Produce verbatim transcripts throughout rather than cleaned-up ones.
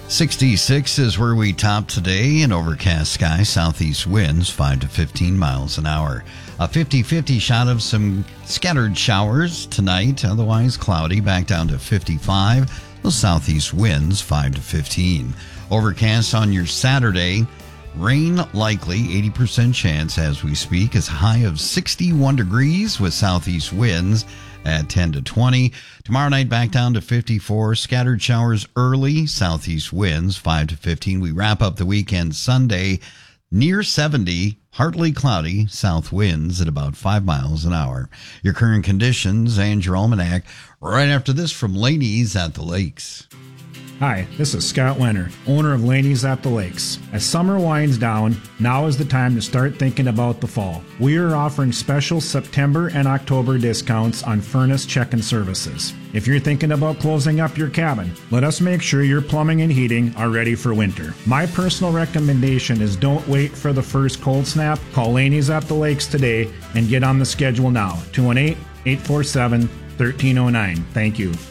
sixty-six is where we top today. An overcast sky, southeast winds five to fifteen miles an hour. A fifty-fifty shot of some scattered showers tonight, otherwise cloudy, back down to fifty-five. Those southeast winds five to fifteen. Overcast on your Saturday. Rain likely, eighty percent chance as we speak, as high of sixty-one degrees with southeast winds at ten to twenty. Tomorrow night back down to fifty-four. Scattered showers early, southeast winds five to fifteen. We wrap up the weekend Sunday near seventy, partly cloudy, south winds at about five miles an hour. Your current conditions and your almanac right after this from Laney's at the Lakes. Hi, this is Scott Leonard, owner of Laney's at the Lakes. As summer winds down, now is the time to start thinking about the fall. We are offering special September and October discounts on furnace check-in services. If you're thinking about closing up your cabin, let us make sure your plumbing and heating are ready for winter. My personal recommendation is don't wait for the first cold snap. Call Laney's at the Lakes today and get on the schedule now. two one eight, eight four seven, one three zero nine. Thank you.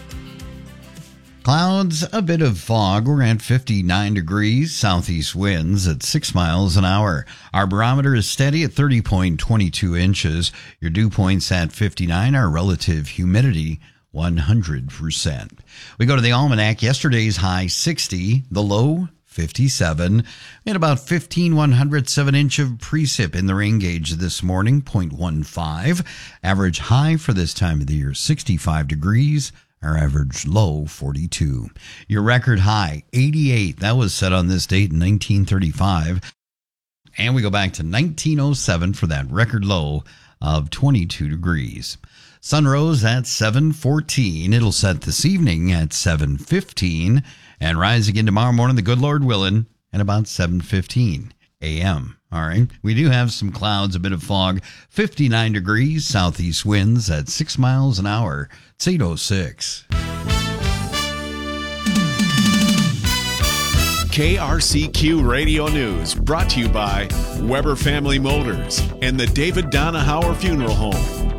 Clouds, a bit of fog. We're at fifty-nine degrees, southeast winds at six miles an hour. Our barometer is steady at thirty point two two inches. Your dew point's at fifty-nine. Our relative humidity, one hundred percent. We go to the almanac. Yesterday's high, sixty. The low, fifty-seven. We had about fifteen one hundredths of an inch of precip in the rain gauge this morning, zero point one five. Average high for this time of the year, sixty-five degrees. Our average low, forty-two. Your record high, eighty-eight. That was set on this date in nineteen thirty-five. And we go back to nineteen oh seven for that record low of twenty-two degrees. Sun rose at seven fourteen. It'll set this evening at seven fifteen and rise again tomorrow morning, the good Lord willing, at about seven fifteen a.m. All right. We do have some clouds, a bit of fog. fifty-nine degrees, southeast winds at six miles an hour. It's eight oh six. K R C Q Radio News, brought to you by Weber Family Motors and the David Donahauer Funeral Home.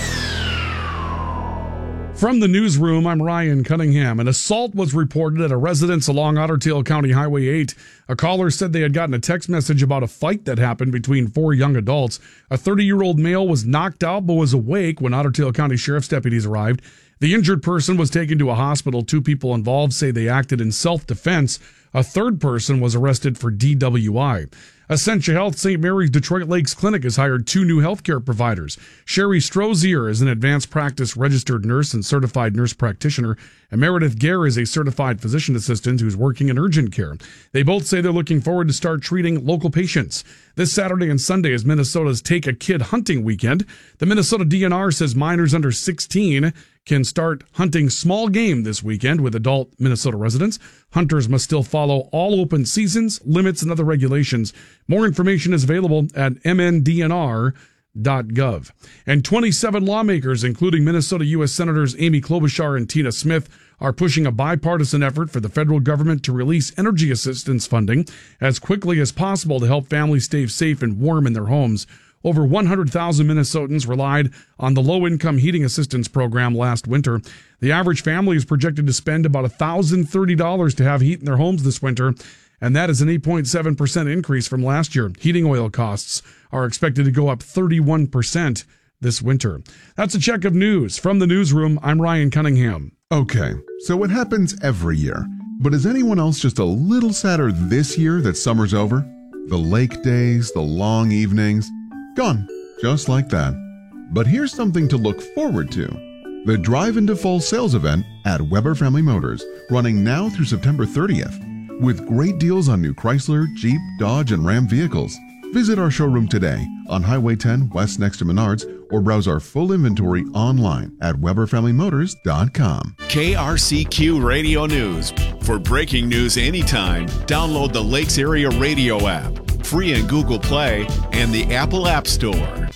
From the newsroom, I'm Ryan Cunningham. An assault was reported at a residence along Otter Tail County Highway eight. A caller said they had gotten a text message about a fight that happened between four young adults. A thirty-year-old male was knocked out but was awake when Otter Tail County Sheriff's deputies arrived. The injured person was taken to a hospital. Two people involved say they acted in self-defense. A third person was arrested for D W I. Essentia Health Saint Mary's Detroit Lakes Clinic has hired two new healthcare providers. Sherry Strozier is an advanced practice registered nurse and certified nurse practitioner, and Meredith Gare is a certified physician assistant who's working in urgent care. They both say they're looking forward to start treating local patients. This Saturday and Sunday is Minnesota's Take a Kid Hunting Weekend. The Minnesota D N R says minors under sixteen can start hunting small game this weekend with adult Minnesota residents. Hunters must still follow all open seasons, limits, and other regulations. More information is available at m n d n r dot gov. And twenty-seven lawmakers, including Minnesota U S Senators Amy Klobuchar and Tina Smith, are pushing a bipartisan effort for the federal government to release energy assistance funding as quickly as possible to help families stay safe and warm in their homes. Over one hundred thousand Minnesotans relied on the low-income heating assistance program last winter. The average family is projected to spend about one thousand thirty dollars to have heat in their homes this winter, and that is an eight point seven percent increase from last year. Heating oil costs are expected to go up thirty-one percent this winter. That's a check of news. From the newsroom, I'm Ryan Cunningham. Okay, so it happens every year. But is anyone else just a little sadder this year that summer's over? The lake days, the long evenings, gone, just like that. But here's something to look forward to. The Drive into Fall sales event at Weber Family Motors, running now through September thirtieth, with great deals on new Chrysler, Jeep, Dodge, and Ram vehicles. Visit our showroom today on Highway ten West next to Menards, or browse our full inventory online at weber family motors dot com. K R C Q Radio News. For breaking news anytime, download the Lakes Area Radio app, free in Google Play and the Apple App Store.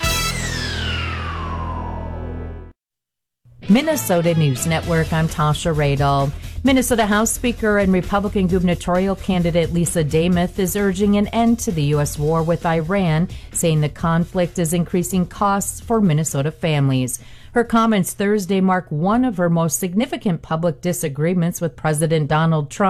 Minnesota News Network, I'm Tasha Radel. Minnesota House Speaker and Republican gubernatorial candidate Lisa Demuth is urging an end to the U S war with Iran, saying the conflict is increasing costs for Minnesota families. Her comments Thursday mark one of her most significant public disagreements with President Donald Trump.